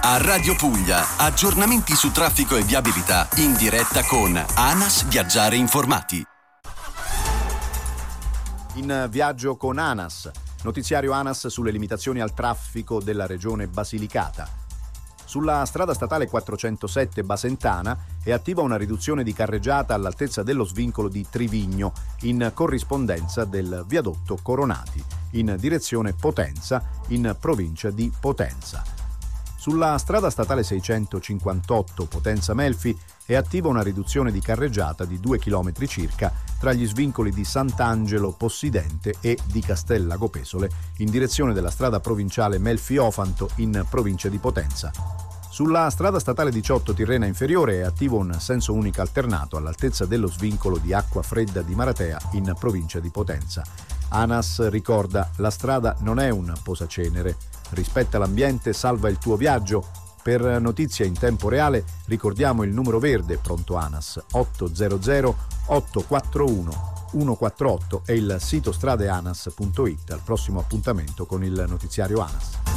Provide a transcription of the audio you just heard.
A Radio Puglia, aggiornamenti su traffico e viabilità in diretta con ANAS Viaggiare Informati. In viaggio con ANAS, notiziario ANAS sulle limitazioni al traffico della regione Basilicata. Sulla strada statale 407 Basentana è attiva una riduzione di carreggiata all'altezza dello svincolo di Trivigno, in corrispondenza del viadotto Coronati, in direzione Potenza, in provincia di Potenza. Sulla strada statale 658 Potenza-Melfi è attiva una riduzione di carreggiata di 2 km circa tra gli svincoli di Sant'Angelo Possidente e di Castellago Pesole in direzione della strada provinciale Melfi-Ofanto in provincia di Potenza. Sulla strada statale 18 Tirrena Inferiore è attivo un senso unico alternato all'altezza dello svincolo di Acqua Fredda di Maratea in provincia di Potenza. ANAS ricorda: la strada non è un posacenere. Rispetta l'ambiente, salva il tuo viaggio. Per notizie in tempo reale ricordiamo il numero verde pronto ANAS 800 841 148 e il sito stradeanas.it. Al prossimo appuntamento con il notiziario ANAS.